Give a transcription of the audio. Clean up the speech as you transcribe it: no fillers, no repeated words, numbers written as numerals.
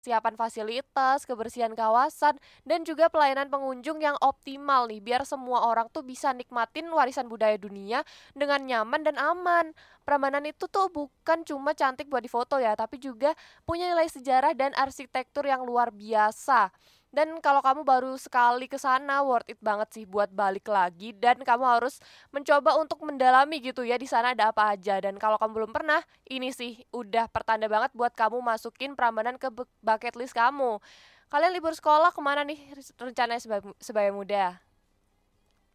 Kesiapan fasilitas, kebersihan kawasan, dan juga pelayanan pengunjung yang optimal nih, biar semua orang tuh bisa nikmatin warisan budaya dunia dengan nyaman dan aman. Prambanan itu tuh bukan cuma cantik buat difoto ya, tapi juga punya nilai sejarah dan arsitektur yang luar biasa. Dan kalau kamu baru sekali ke sana, worth it banget sih buat balik lagi dan kamu harus mencoba untuk mendalami gitu ya di sana ada apa aja. Dan kalau kamu belum pernah, ini sih udah pertanda banget buat kamu masukin Prambanan ke bucket list kamu. Kalian libur sekolah kemana nih rencananya sebaya muda?